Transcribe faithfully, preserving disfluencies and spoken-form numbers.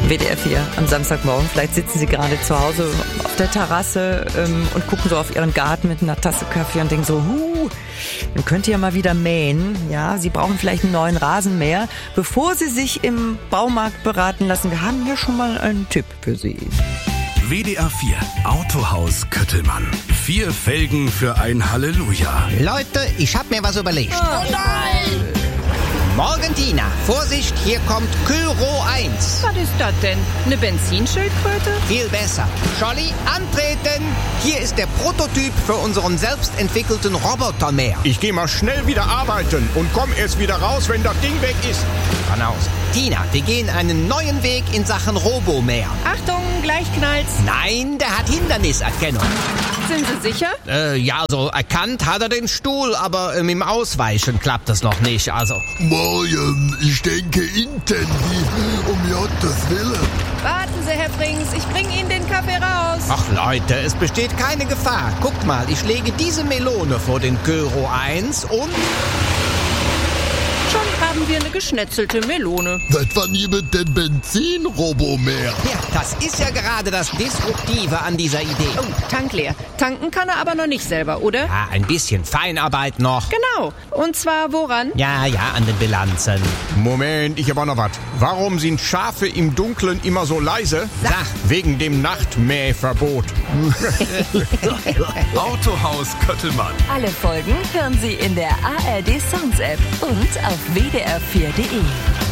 W D R vier am Samstagmorgen. Vielleicht sitzen Sie gerade zu Hause auf der Terrasse ähm, und gucken so auf Ihren Garten mit einer Tasse Kaffee und denken so, huh, dann könnt ihr ja mal wieder mähen. Ja, Sie brauchen vielleicht einen neuen Rasenmäher, bevor Sie sich im Baumarkt beraten lassen. Wir haben hier schon mal einen Tipp für Sie. W D R vier Autohaus Köttelmann. Vier Felgen für ein Halleluja. Leute, ich hab mir was überlegt. Oh nein! Morgentina, Vorsicht, hier kommt Kyro eins. Was ist das denn? Eine Benzinschildkröte? Viel besser. Scholli, antreten! Hier ist der Prototyp für unseren selbstentwickelten Robotermäher. Ich gehe mal schnell wieder arbeiten und komm erst wieder raus, wenn das Ding weg ist. Von aus. Tina, wir gehen einen neuen Weg in Sachen Robomäher. Achtung, gleich knallt's. Nein, der hat Hinderniserkennung. Sind Sie sicher? Äh, ja, so erkannt hat er den Stuhl, aber äh, mit dem Ausweichen klappt das noch nicht, also. Morgen, ich denke intensiv, um Gottes Willen. Warten Sie, Herr Frings, ich bringe Ihnen den Kaffee raus. Ach Leute, es besteht keine Gefahr. Guckt mal, ich lege diese Melone vor den Kyro eins und... Schon haben wir eine geschnetzelte Melone. Was war nie mit dem Benzin-Robomäher? Ja, das ist ja gerade das Disruptive an dieser Idee. Oh, Tank leer. Tanken kann er aber noch nicht selber, oder? Ja, ein bisschen Feinarbeit noch. Genau. Und zwar woran? Ja, ja, an den Bilanzen. Moment, ich hab auch noch was. Warum sind Schafe im Dunkeln immer so leise? Sag. Wegen dem Nachtmähverbot. Autohaus Köttelmann. Alle Folgen hören Sie in der A R D Sounds App und auf w d r vier punkt d e.